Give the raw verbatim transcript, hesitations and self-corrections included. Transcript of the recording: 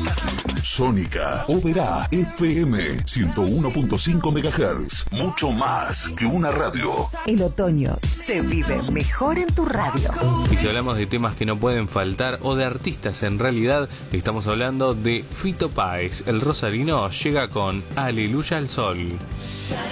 Sónica, Oberá, F M ciento uno punto cinco megahertz. Mucho más que una radio. El otoño se vive mejor en tu radio. Y si hablamos de temas que no pueden faltar o de artistas en realidad, estamos hablando de Fito Páez. El rosarino llega con Aleluya al Sol.